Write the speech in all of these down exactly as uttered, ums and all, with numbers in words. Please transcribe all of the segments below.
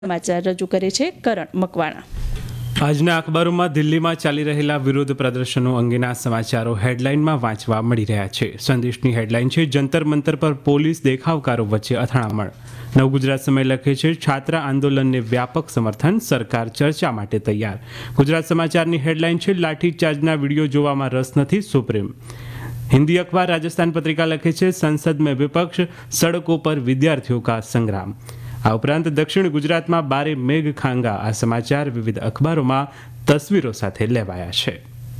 સમાચાર રજૂ કરે છે કરણ મકવાણા. આજના અખબારોમાં દિલ્હીમાં ચાલી રહેલા વિરોધ પ્રદર્શનો અંગેના સમાચારો હેડલાઇનમાં વાંચવા મળી રહ્યા છે. સંદેશની હેડલાઇન છે, જંતર મંતર પર પોલીસ દેખાવકારો વચ્ચે અથડામણ. નવ ગુજરાત સમય લખે છે, છાત્ર આંદોલનને વ્યાપક સમર્થન, સરકાર ચર્ચા માટે તૈયાર. ગુજરાત સમાચારની હેડલાઇન છે, લાઠીચાર્જના વિડીયો જોવામાં રસ નથી, સુપ્રીમ. हिंदी अखबार राजस्थान पत्रिका लखे छे, संसद में विपक्ष, सड़कों पर विद्यार्थियों का संग्राम. આ ઉપરાંત દક્ષિણ ગુજરાતમાં બારે મેઘ ખાંગા. આ સમાચાર વિવિધ અખબારોમાં તસવીરો સાથે લેવાયા છે.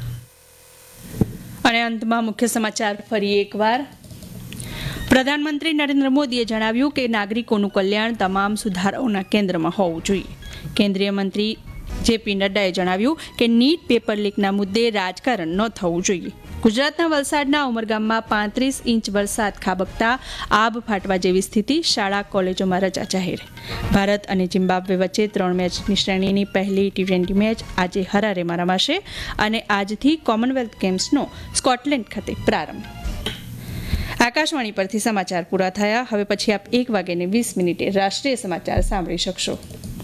અને અંતમાં મુખ્ય સમાચાર ફરી એકવાર. પ્રધાનમંત્રી નરેન્દ્ર મોદીએ જણાવ્યું કે નાગરિકોનું કલ્યાણ તમામ સુધારાઓના કેન્દ્રમાં હોવું જોઈએ. કેન્દ્રીય મંત્રી જેપી નડ્ડાએ જણાવ્યું કે નીટ પેપર લીકના મુદ્દે રાજકારણ ન થવું જોઈએ. ગુજરાતના વલસાડના ઉમરગામમાં પાંત્રીસ ઇંચ વરસાદ ખાબકતા આબ ફાટવા જેવી સ્થિતિ, શાળા કોલેજોમાં રજા જાહેર. ભારત અને ઝિમ્બાબ્વે વચ્ચે ત્રણ મેચની શ્રેણીની પહેલી ટી ટ્વેન્ટી મેચ આજે હરારેમાં રમાશે અને આજથી કોમનવેલ્થ ગેમ્સનો સ્કોટલેન્ડ ખાતે પ્રારંભ. આકાશવાણી પરથી સમાચાર પૂરા થયા. હવે પછી આપ એક વાગ્યાને વીસ મિનિટે રાષ્ટ્રીય સમાચાર સાંભળી શકશો.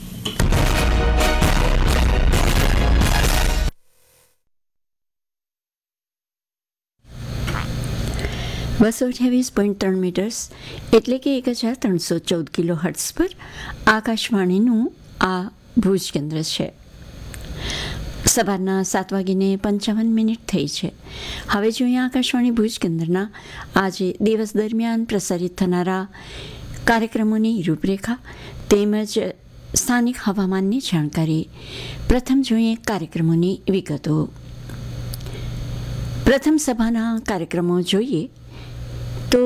બસો અઠ્યાવીસ પોઈન્ટ ત્રણ મીટર્સ એટલે કે એક હજાર ત્રણસો ચૌદ કિલો હર્ટ્ઝ પર આકાશવાણીનું આ ભુજ કેન્દ્ર છે. સવારના સાત વાગીને પંચાવન મિનિટ થઈ છે. હવે જોઈએ આકાશવાણી ભુજ કેન્દ્રના આજે દિવસ દરમિયાન પ્રસારિત થનારા કાર્યક્રમોની રૂપરેખા તેમજ સ્થાનિક હવામાનની જાણકારી. પ્રથમ જોઈએ કાર્યક્રમોની વિગતો. પ્રથમ સભાના કાર્યક્રમો જોઈએ તો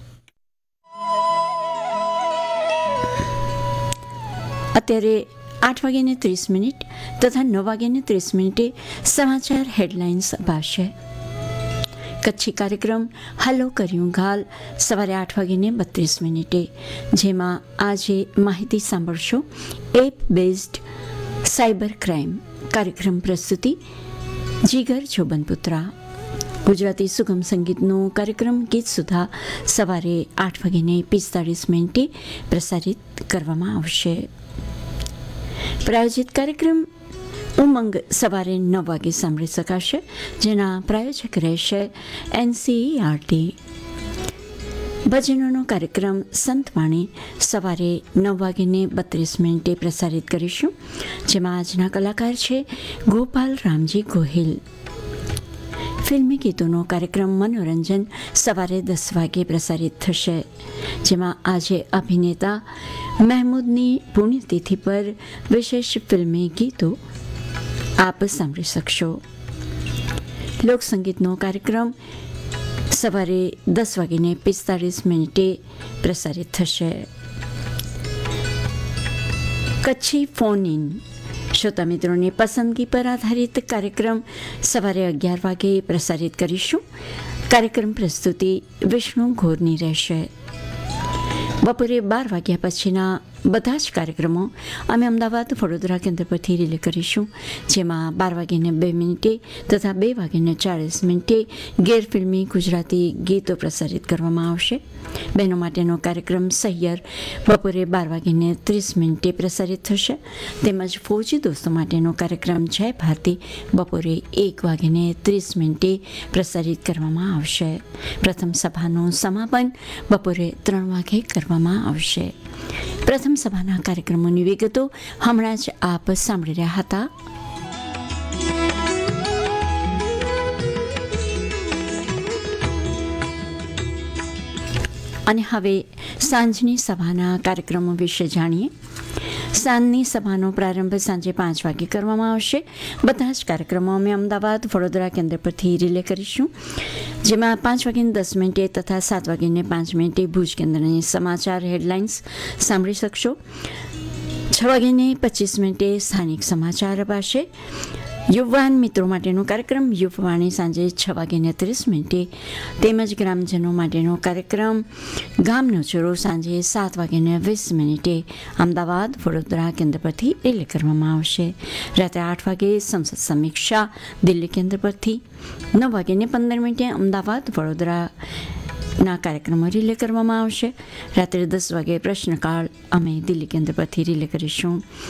અત્યારે આઠ વાગ્યાને ત્રીસ મિનિટ તથા નવ વાગ્યાને ત્રીસ મિનિટે સમાચાર હેડલાઇન્સ અપાશે. કચ્છી કાર્યક્રમ હલો કર્યું ઘાલ સવારે આઠ વાગ્યાને બત્રીસ મિનિટે, જેમાં આજે માહિતી સાંભળશો એપ બેઝડ સાયબર ક્રાઇમ. કાર્યક્રમ પ્રસ્તુતિ જીગર જોબનપુત્રા. ગુજરાતી સુગમ સંગીતનો કાર્યક્રમ ગીત સુધા સવારે આઠ વાગ્યાને પિસ્તાળીસ મિનિટે પ્રસારિત કરવામાં આવશે. પ્રાયોજિત કાર્યક્રમ ઉમંગ સવારે નવ વાગે સાંભળી શકાશે, જેના પ્રાયોજક રહેશે એનસીઈઆરટી. ભજનોનો કાર્યક્રમ સંતવાણી સવારે નવ વાગ્યાને બત્રીસ મિનિટે પ્રસારિત કરીશું, જેમાં આજના કલાકાર છે ગોપાલ રામજી ગોહિલ. ફિલ્મી ગીતોનો કાર્યક્રમ મનોરંજન સવારે દસ વાગે પ્રસારિત થશે, જેમાં આજે અભિનેતા મહેમૂદની પુણ્યતિથિ પર વિશેષ ફિલ્મી ગીતો આપ સાંભળી શકશો. લોકસંગીતનો કાર્યક્રમ સવારે દસ વાગીને પિસ્તાળીસ મિનિટે પ્રસારિત થશે. કચ્છી ફોન ઇન શ્રોતા મિત્રોની પસંદગી પર આધારિત કાર્યક્રમ સવારે અગિયાર વાગે પ્રસારિત કરીશું. કાર્યક્રમ પ્રસ્તુતિ વિષ્ણુ ઘોરની રહેશે. બપોરે બાર વાગ્યા પછીના બધા જ કાર્યક્રમો અમે અમદાવાદ વડોદરા કેન્દ્ર પરથી રિલે કરીશું, જેમાં બાર વાગ્યાને બે મિનિટે તથા બે વાગ્યાને ચાળીસ મિનિટે ગેરફિલ્મી ગુજરાતી ગીતો પ્રસારિત કરવામાં આવશે. બહેનો માટેનો કાર્યક્રમ સહિયર બપોરે બાર વાગ્યાને ત્રીસ મિનિટે પ્રસારિત થશે, તેમજ ફૌજી દોસ્તો માટેનો કાર્યક્રમ જય ભારતી બપોરે એક વાગ્યાને ત્રીસ મિનિટે પ્રસારિત કરવામાં આવશે. પ્રથમ સભાનું સમાપન બપોરે ત્રણ વાગે કરવામાં આવશે. પ્રથમ સભાના કાર્યક્રમોની વિગતો હમણાં જ આપ સાંભળી રહ્યા હતા. અને હવે સાંજની સભાના કાર્યક્રમો વિશે જાણીએ. સાંજની સભાનો પ્રારંભ સાંજે પાંચ વાગે કરવામાં આવશે. બધા જ કાર્યક્રમો અમે અમદાવાદ વડોદરા કેન્દ્ર પરથી રિલે કરીશું, જેમાં પાંચ વાગ્યાને દસ મિનિટે તથા સાત વાગ્યાને પાંચ મિનિટે ભુજ કેન્દ્રની સમાચાર હેડલાઇન્સ સાંભળી શકશો. છ વાગ્યાને પચીસ મિનિટે સ્થાનિક સમાચાર અપાશે. યુવાન મિત્રો માટેનો કાર્યક્રમ યુવવાણી સાંજે છ વાગ્યાને ત્રીસ મિનિટે, તેમજ ગ્રામજનો માટેનો કાર્યક્રમ ગામનો ચોરો સાંજે સાત વાગ્યાને વીસ મિનિટે અમદાવાદ વડોદરા કેન્દ્ર પરથી રિલે કરવામાં આવશે. રાત્રે આઠ વાગે સંસદ સમીક્ષા દિલ્હી કેન્દ્ર પરથી, નવ વાગ્યાને પંદર મિનિટે અમદાવાદ વડોદરા ના કાર્યક્રમો રિલે કરવામાં આવશે. રાત્રે દસ વાગે પ્રશ્નકાળ અમે દિલ્હી કેન્દ્ર પરથી રિલે કરીશું.